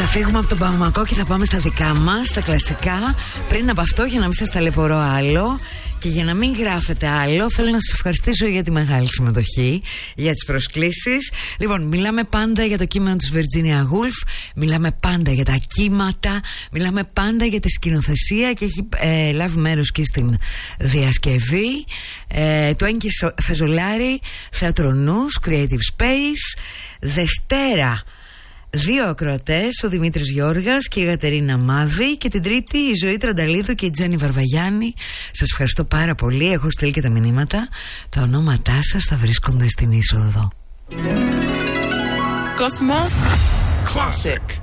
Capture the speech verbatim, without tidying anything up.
Θα φύγουμε από τον Παμακό και θα πάμε στα δικά μας, στα κλασικά. Πριν από αυτό, για να μην σας ταλαιπωρώ άλλο και για να μην γράφετε άλλο, θέλω να σας ευχαριστήσω για τη μεγάλη συμμετοχή, για τις προσκλήσεις. Λοιπόν, μιλάμε πάντα για το κείμενο της Virginia Woolf, μιλάμε πάντα για τα κύματα, μιλάμε πάντα για τη σκηνοθεσία και έχει ε, λάβει μέρος και στην διασκευή ε, του Έγκη Φεζολάρη, Θέατρο Νους, Creative Space. Δευτέρα δύο ακροατές, ο Δημήτρης Γιώργας και η Γατερίνα Μάδη, και την Τρίτη η Ζωή Τρανταλίδου και η Τζέννη Βαρβαγιάννη. Σας ευχαριστώ πάρα πολύ. Έχω στείλει και τα μηνύματα. Τα ονόματά σας θα βρίσκονται στην είσοδο. Cosmos Classic.